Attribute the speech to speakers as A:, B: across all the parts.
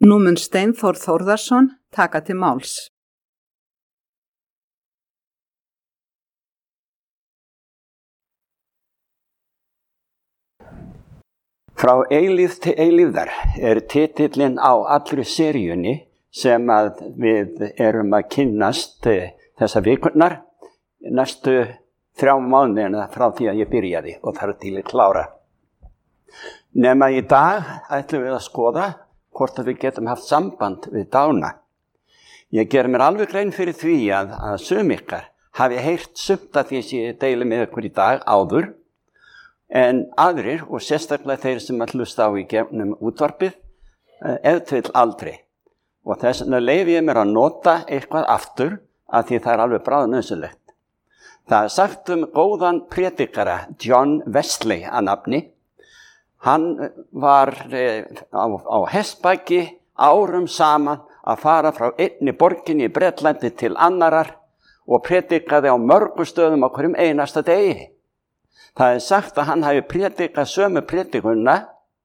A: Nú mun Steinþór Þórðarson taka til máls.
B: Frá eilífð til eilífðar titillinn á allri seríunni sem að við erum að kynnast þessa vikurnar næstu 3 mánuðina frá því að ég byrjaði og þar til ég klára. Nema í dag ætlum við að skoða hvort að við getum haft samband við dána. Ég ger mér alveg grein fyrir því að sum ykkar hafi heyrt sumt af því sem ég deili með ykkur í dag áður, en aðrir, og sérstaklega þeir sem að hlusta á í gegnum útvarpið, ef til aldrei. Og þess vegna leyfi ég mér að nota eitthvað aftur að því það alveg bráðnauðsynlegt. Það sagt góðan prédikara, John Wesley að nafni. Hann var á hestbaki árum saman að fara frá einni borginni í Bretlandi til annarar og prédikaði á mörgum stöðum á hverjum einasta degi. Það sagt að hann hafi prédikað sömu prédikunna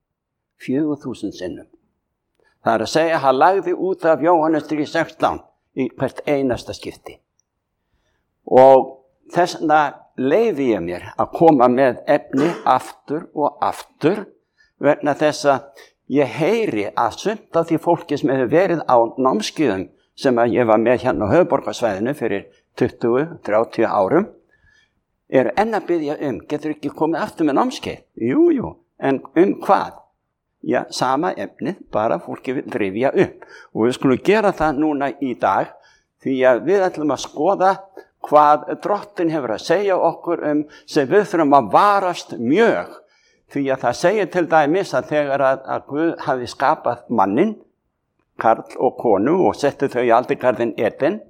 B: 4000 sinnum. Það að segja að hann lagði út af Jóhannes 3:16 í hvert einasta skipti. Og þess vegna leyfi ég mér að koma með efni aftur og aftur vegna þess að ég heyri að sumt af því fólki sem hefur verið á námskeiðum sem að ég var með hérna á höfuðborgarsvæðinu fyrir 20-30 árum enn að biðja getur ekki komið aftur með námskeið? Jú, en hvað? Já, sama efnið, bara fólki vil rifja upp. Og við skulum gera það núna í dag því að við ætlum að skoða hvað Drottinn hefur að segja okkur sem við þurfum að varast mjög. Því að það segir til dæmis að þegar að Guð hafi skapað mannin, karl og konu og setti þau í aldingarðinn Eden,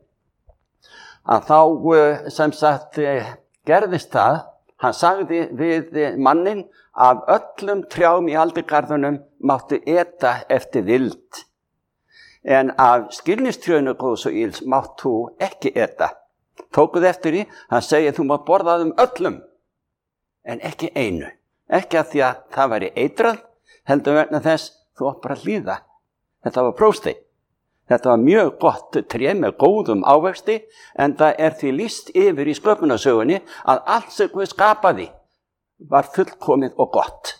B: að þá sem sagt gerðist það, hann sagði við mannin að öllum trjám í aldingarðunum máttu eta eftir vild. En af skilningstrjónu góðs og ills máttu ekki eta. Tókuð eftir því, hann segir þú mátt borða öllum, en ekki einu. Ekki að því að það væri eitrað, heldur vegna þess þú átt bara að hlýða. Þetta var prósteinn. Þetta var mjög gott tré með góðum ávexti, en það því lýst yfir í sköpunarsögunni að allt sem Guð skapaði var fullkomið og gott.